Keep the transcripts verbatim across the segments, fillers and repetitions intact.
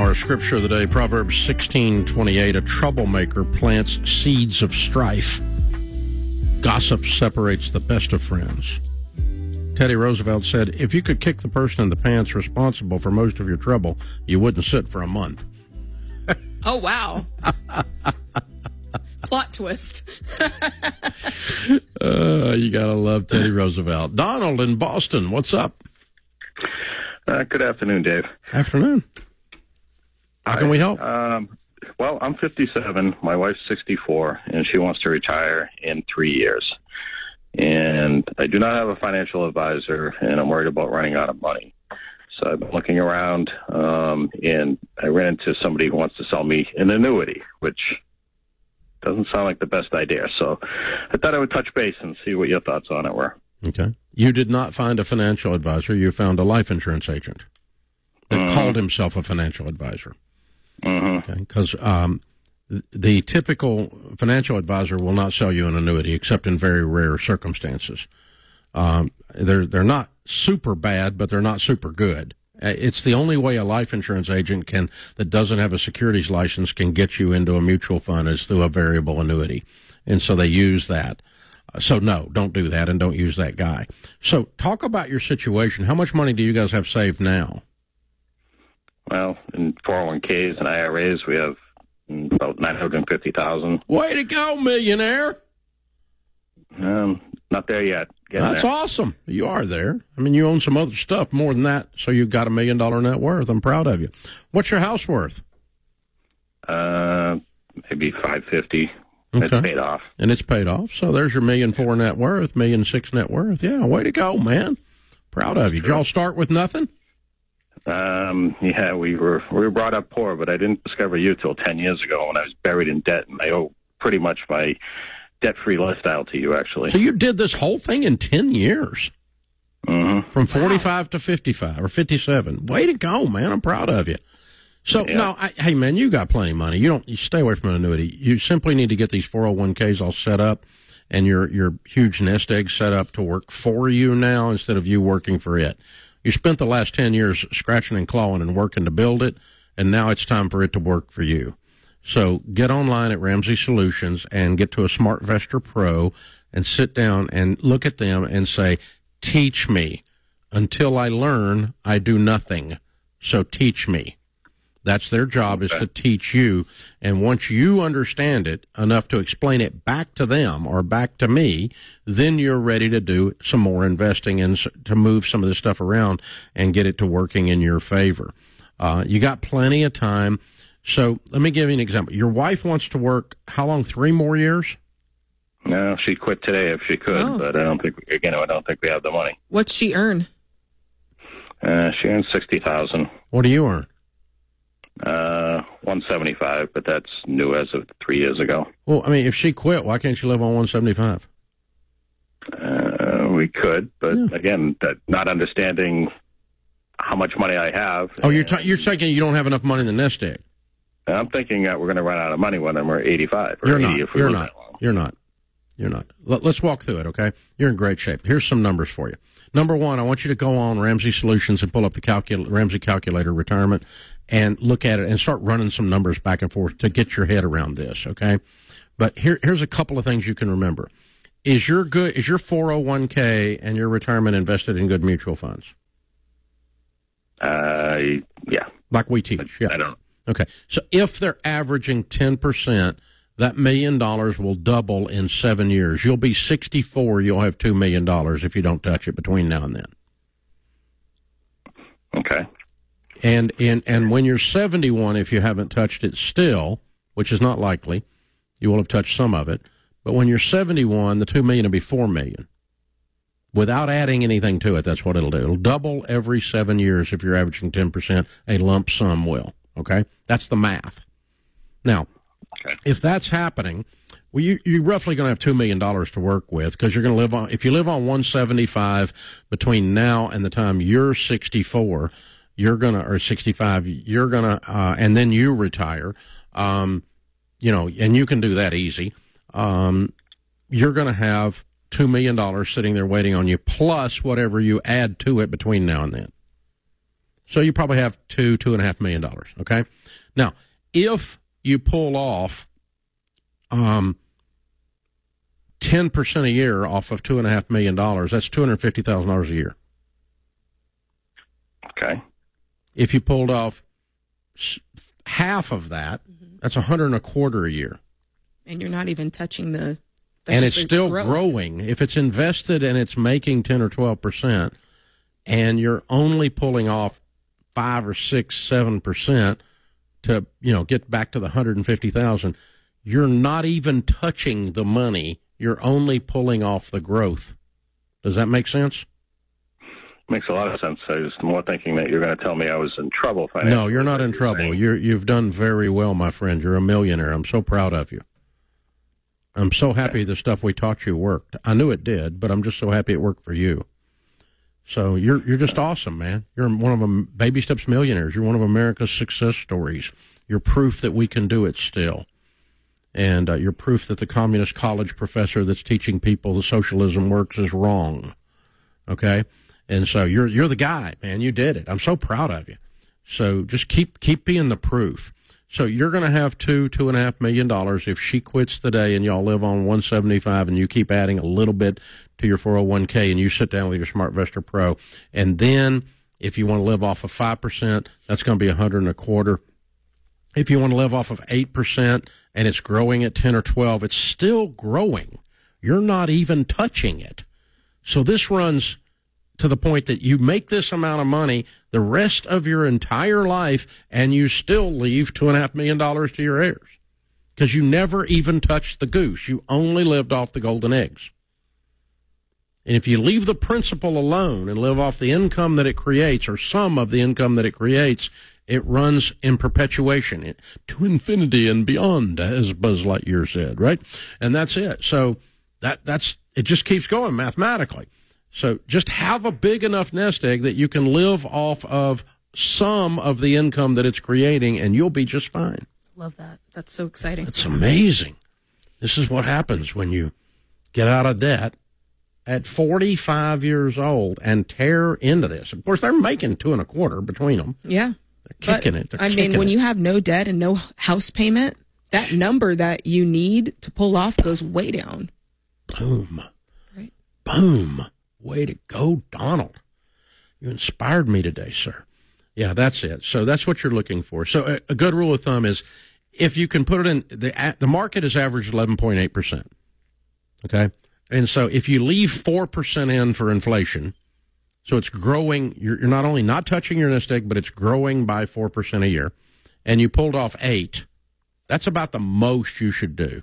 Our scripture of the day, Proverbs sixteen twenty-eight, a troublemaker plants seeds of strife. Gossip separates the best of friends. Teddy Roosevelt said, if you could kick the person in the pants responsible for most of your trouble, you wouldn't sit for a month. Oh, wow. Plot twist. uh, you got to love Teddy Roosevelt. Donald in Boston, what's up? Uh, good afternoon, Dave. Afternoon. How can we help? Um, well, I'm fifty-seven. My wife's sixty-four, and she wants to retire in three years. And I do not have a financial advisor, and I'm worried about running out of money. So I've been looking around, um, and I ran into somebody who wants to sell me an annuity, which doesn't sound like the best idea. So I thought I would touch base and see what your thoughts on it were. Okay. You did not find a financial advisor. You found a life insurance agent that mm-hmm. called himself a financial advisor. Mm-hmm. Okay. Because um, the typical financial advisor will not sell you an annuity except in very rare circumstances. Um, they're they're not super bad, but they're not super good. It's the only way a life insurance agent can that doesn't have a securities license can get you into a mutual fund is through a variable annuity, and so they use that. So no, don't do that, and don't use that guy. So talk about your situation. How much money do you guys have saved now? Well, in four oh one k's and I R As, we have about nine hundred fifty thousand dollars. Way to go, millionaire! Um, not there yet. Getting That's there. awesome. You are there. I mean, you own some other stuff more than that, so you've got a million dollar net worth. I'm proud of you. What's your house worth? Uh, maybe five fifty. Okay. It's paid off. And it's paid off. So there's your million four net worth, million six net worth. Yeah, way to go, man. Proud of you. Did y'all start with nothing? Um, yeah, we were we were brought up poor, but I didn't discover you till ten years ago when I was buried in debt, and I owe pretty much my debt-free lifestyle to you, actually. So you did this whole thing in ten years? Mm-hmm. From forty-five wow. to fifty-five or fifty-seven. Way to go, man. I'm proud of you. So, yeah. no, I, hey, man, you got plenty of money. You don't you stay away from an annuity. You simply need to get these four oh one k's all set up and your, your huge nest egg set up to work for you now instead of you working for it. You spent the last ten years scratching and clawing and working to build it, and now it's time for it to work for you. So get online at Ramsey Solutions and get to a SmartVestor Pro and sit down and look at them and say, teach me. Until I learn, I do nothing. So teach me. That's their job, is to teach you. And once you understand it enough to explain it back to them or back to me, then you're ready to do some more investing and to move some of this stuff around and get it to working in your favor. Uh, you got plenty of time. So let me give you an example. Your wife wants to work how long? Three more years? No, she'd quit today if she could, oh. but I don't think, again, I don't think we have the money. What's she earn? Uh, she earns sixty thousand dollars. What do you earn? Uh, one seventy-five, but that's new as of three years ago. Well, I mean, if she quit, why can't she live on one seventy-five? Uh, we could, but yeah. again, that not understanding how much money I have. Oh, you're t- you're saying you don't have enough money in the nest egg. I'm thinking that we're going to run out of money when we're eighty-five or you're eighty not. if we You're live not. that long. You're not. You're not. Let, let's walk through it, okay? You're in great shape. Here's some numbers for you. Number one, I want you to go on Ramsey Solutions and pull up the calcul- Ramsey Calculator Retirement and look at it and start running some numbers back and forth to get your head around this, okay? But here, here's a couple of things you can remember. Is your good? Is your four oh one k and your retirement invested in good mutual funds? Uh, yeah. Like we teach, yeah. I don't know. Okay, so if they're averaging ten percent, that million dollars will double in seven years. You'll be sixty-four, you'll have two million dollars if you don't touch it between now and then. Okay. And in and when you're seventy-one, if you haven't touched it still, which is not likely, you will have touched some of it. But when you're seventy-one, the two million will be four million. Without adding anything to it, that's what it'll do. It'll double every seven years if you're averaging ten percent. A lump sum will. Okay? That's the math. Now, okay. If that's happening, well, you, you're roughly going to have two million dollars to work with because you're going to live on, if you live on one seventy-five between now and the time you're sixty-four, you're going to, or sixty-five, you're going to, uh, and then you retire, um, you know, and you can do that easy. Um, you're going to have two million dollars sitting there waiting on you, plus whatever you add to it between now and then. So you probably have two, two and a half million dollars. Okay. Now, if you pull off um, ten percent a year off of two and a half million dollars, that's two hundred fifty thousand dollars a year. Okay. If you pulled off half of that, mm-hmm. that's a hundred and a quarter a year. And you're not even touching the, and it's still growth. growing. If it's invested and it's making ten or twelve percent, and you're only pulling off five or six, seven percent to, you know, get back to the hundred and fifty thousand, you're not even touching the money. You're only pulling off the growth. Does that make sense? Makes a lot of sense. I was more thinking that you're going to tell me I was in trouble financially. No, you're not in trouble. You're, you've done very well, my friend. You're a millionaire. I'm so proud of you. I'm so happy the stuff we taught you worked. I knew it did, but I'm just so happy it worked for you. So you're you're just awesome, man. You're one of them Baby Steps millionaires. You're one of America's success stories. You're proof that we can do it still. And uh, you're proof that the communist college professor that's teaching people the socialism works is wrong. Okay? And so you're you're the guy, man. You did it. I'm so proud of you. So just keep keep being the proof. So you're going to have two, two and a half million dollars if she quits today and y'all live on one seventy-five and you keep adding a little bit to your four oh one k and you sit down with your SmartVestor Pro. And then if you want to live off of five percent, that's going to be a hundred and a quarter. If you want to live off of eight percent and it's growing at ten or twelve, it's still growing. You're not even touching it. So this runs to the point that you make this amount of money the rest of your entire life, and you still leave two and a half million dollars to your heirs because you never even touched the goose. You only lived off the golden eggs. And if you leave the principal alone and live off the income that it creates, or some of the income that it creates, it runs in perpetuation to infinity and beyond, as Buzz Lightyear said, right? And that's it. So that that's it. Just keeps going mathematically. So just have a big enough nest egg that you can live off of some of the income that it's creating, and you'll be just fine. Love that. That's so exciting. It's amazing. This is what happens when you get out of debt at forty-five years old and tear into this. Of course, they're making two and a quarter between them. Yeah. They're kicking but, it. They're I mean, when it. you have no debt and no house payment, that number that you need to pull off goes way down. Boom. Right. Boom. Way to go, Donald. You inspired me today, sir. Yeah, that's it. So that's what you're looking for. So a, a good rule of thumb is if you can put it in, the the market has averaged eleven point eight percent. Okay? And so if you leave four percent in for inflation, so it's growing, you're, you're not only not touching your nest egg, but it's growing by four percent a year, and you pulled off eight, that's about the most you should do.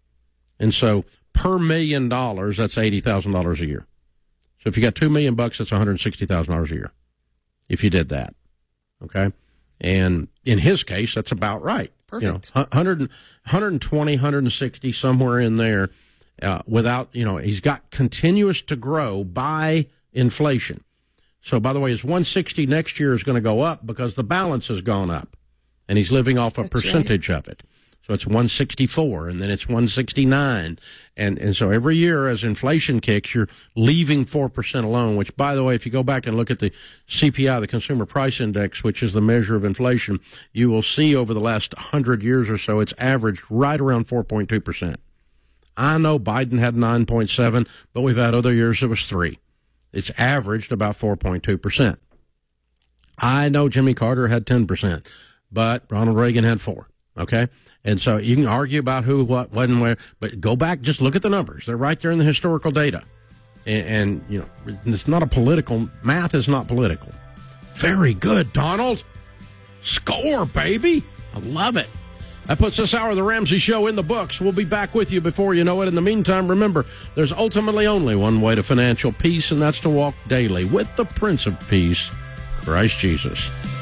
And so per million dollars, that's eighty thousand dollars a year. So if you got two million bucks, that's one hundred sixty thousand dollars a year. If you did that, okay, and in his case, that's about right. Perfect. You know, one hundred, one hundred twenty, one hundred sixty, somewhere in there. Uh, without, you know, he's got continuous to grow by inflation. So, by the way, his one hundred sixty next year is going to go up because the balance has gone up, and he's living off a that's percentage right. of it. So it's one hundred sixty-four, and then it's one hundred sixty-nine. And and so every year as inflation kicks, you're leaving four percent alone, which, by the way, if you go back and look at the C P I, the Consumer Price Index, which is the measure of inflation, you will see over the last one hundred years or so, it's averaged right around four point two percent. I know Biden had nine point seven, but we've had other years it was three. It's averaged about four point two percent. I know Jimmy Carter had ten percent, but Ronald Reagan had four, okay? And so you can argue about who, what, when, and where, but go back, just look at the numbers. They're right there in the historical data. And, and, you know, it's not a political, math is not political. Very good, Donald. Score, baby. I love it. That puts this hour of the Ramsey Show in the books. We'll be back with you before you know it. In the meantime, remember, there's ultimately only one way to financial peace, and that's to walk daily with the Prince of Peace, Christ Jesus.